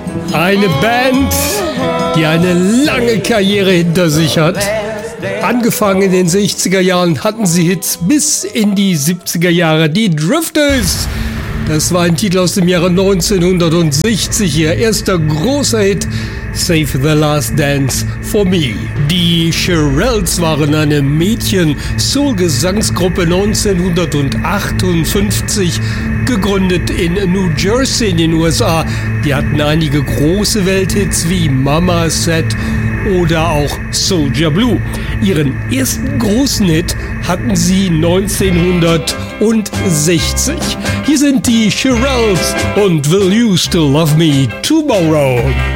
Eine Band, die eine lange Karriere hinter sich hat. Angefangen in den 60er Jahren hatten sie Hits bis in die 70er Jahre. Die Drifters, das war ein Titel aus dem Jahre 1960, ihr erster großer Hit, Save the Last Dance for Me. Die Shirelles waren eine Mädchen-Soul-Gesangsgruppe 1958, gegründet in New Jersey in den USA. Die hatten einige große Welthits wie Mama Said oder auch Soldier Blue. Ihren ersten großen Hit hatten sie 1960. Hier sind die Shirelles und Will You Still Love Me Tomorrow?